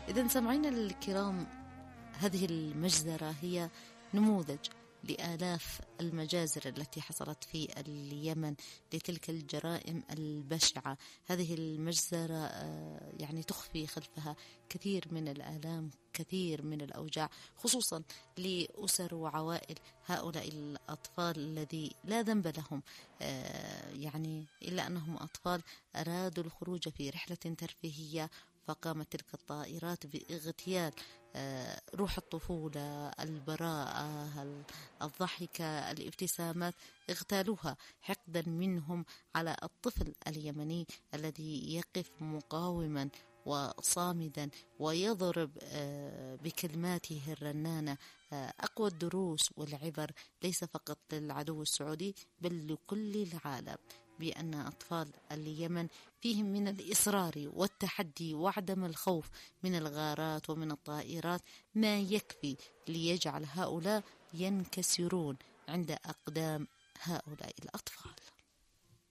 إذن سمعينا الكرام، هذه المجزرة هي نموذج لآلاف المجازر التي حصلت في اليمن لتلك الجرائم البشعة. هذه المجزرة يعني تخفي خلفها كثير من الآلام، كثير من الأوجاع، خصوصا لأسر وعوائل هؤلاء الأطفال الذي لا ذنب لهم، يعني إلا أنهم أطفال أرادوا الخروج في رحلة ترفيهية، فقامت تلك الطائرات باغتيال روح الطفولة، البراءة، الضحكة، الابتسامات، اغتالوها حقدا منهم على الطفل اليمني الذي يقف مقاوما وصامدا ويضرب بكلماته الرنانة أقوى الدروس والعبر، ليس فقط للعدو السعودي بل لكل العالم، بأن أطفال اليمن فيهم من الإصرار والتحدي وعدم الخوف من الغارات ومن الطائرات ما يكفي ليجعل هؤلاء ينكسرون عند أقدام هؤلاء الأطفال.